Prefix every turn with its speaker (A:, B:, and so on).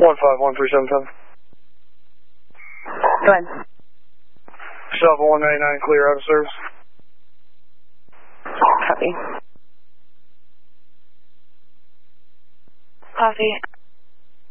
A: 151377.
B: Go ahead.
A: South 199, clear out of service.
B: Copy.
C: Copy.